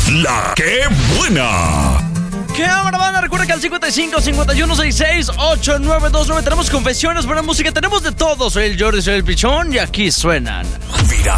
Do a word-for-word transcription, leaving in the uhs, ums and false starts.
La que buena. ¿Qué onda, banda? Recuerda que al cincuenta y cinco, cincuenta y uno, sesenta y seis, ochenta y nueve veintinueve tenemos confesiones, buena música, tenemos de todo. Soy el Jordi, soy el Pichón y aquí suenan Viral.